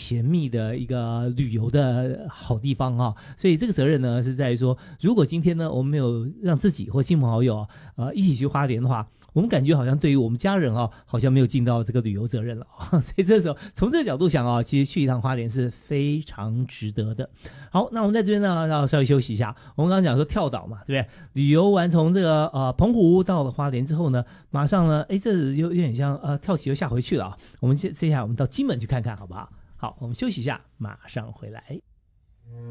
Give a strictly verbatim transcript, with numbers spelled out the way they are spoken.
甜蜜的一个旅游的好地方啊。所以这个责任呢是在于说，如果今天呢我们没有让自己或亲朋好友呃一起去花莲的话，我们感觉好像对于我们家人啊，好像没有尽到这个旅游责任了。所以这时候从这个角度想啊，其实去一趟花莲是非常值得的。好，那我们在这边呢要稍微休息一下。我们刚刚讲说跳岛嘛，对不对？旅游完从这个呃澎湖到了花莲之后呢，马上呢，哎，这有有点像呃跳起又下回去了啊。我们接接下来我们到金门去看看，好不好？好，我们休息一下，马上回来。